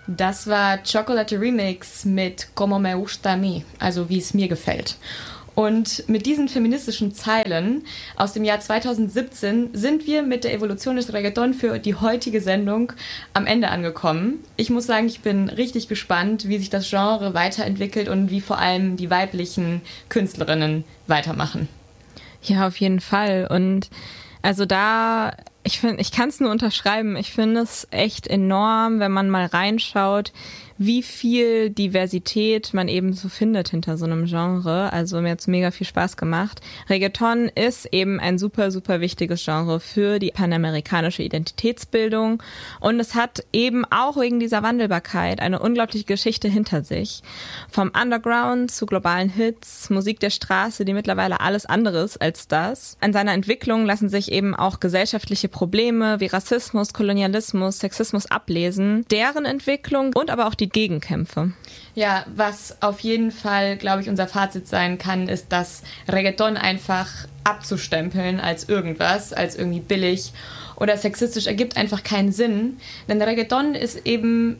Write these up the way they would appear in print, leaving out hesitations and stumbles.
Das war Chocolate Remix mit Como me gusta a mí, also wie es mir gefällt. Und mit diesen feministischen Zeilen aus dem Jahr 2017 sind wir mit der Evolution des Reggaeton für die heutige Sendung am Ende angekommen. Ich muss sagen, ich bin richtig gespannt, wie sich das Genre weiterentwickelt und wie vor allem die weiblichen Künstlerinnen weitermachen. Ja, auf jeden Fall. Und also ich kann es nur unterschreiben. Ich finde es echt enorm, wenn man mal reinschaut, wie viel Diversität man eben so findet hinter so einem Genre. Also mir hat es mega viel Spaß gemacht. Reggaeton ist eben ein super, super wichtiges Genre für die panamerikanische Identitätsbildung. Und es hat eben auch wegen dieser Wandelbarkeit eine unglaubliche Geschichte hinter sich. Vom Underground zu globalen Hits, Musik der Straße, die mittlerweile alles anderes als das. An seiner Entwicklung lassen sich eben auch gesellschaftliche Probleme wie Rassismus, Kolonialismus, Sexismus ablesen. Deren Entwicklung und aber auch die Gegenkämpfe. Ja, was auf jeden Fall, glaube ich, unser Fazit sein kann, ist, dass Reggaeton einfach abzustempeln als irgendwas, als irgendwie billig oder sexistisch ergibt einfach keinen Sinn. Denn Reggaeton ist eben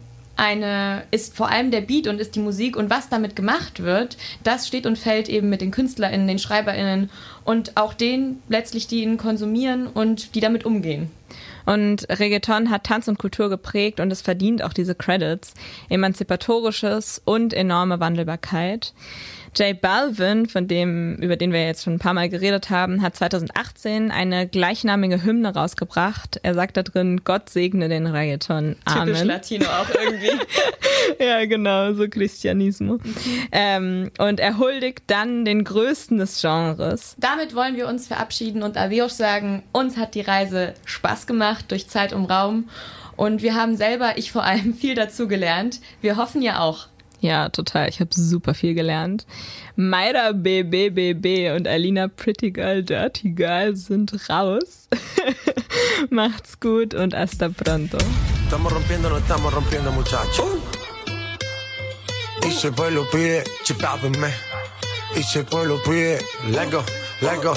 ist vor allem der Beat und ist die Musik und was damit gemacht wird, das steht und fällt eben mit den KünstlerInnen, den SchreiberInnen und auch denen letztlich, die ihn konsumieren und die damit umgehen. Und Reggaeton hat Tanz und Kultur geprägt und es verdient auch diese Credits. Emanzipatorisches und enorme Wandelbarkeit. J Balvin, über den wir jetzt schon ein paar Mal geredet haben, hat 2018 eine gleichnamige Hymne rausgebracht. Er sagt da drin, Gott segne den Reggaeton. Amen. Typisch Latino auch irgendwie. Ja, genau, so Christianismo. Und er huldigt dann den Größten des Genres. Damit wollen wir uns verabschieden und Adios sagen. Uns hat die Reise Spaß gemacht durch Zeit und Raum. Und wir haben selber, ich vor allem, viel dazu gelernt. Wir hoffen ja auch. Ja, total. Ich habe super viel gelernt. Mayra BBBB und Alina Pretty Girl Dirty Girl sind raus. Macht's gut und hasta pronto. Estamos rompiendo, no estamos rompiendo, muchachos. Y si el pueblo pide, chipápenme. Y si el pueblo pide, let go, let go.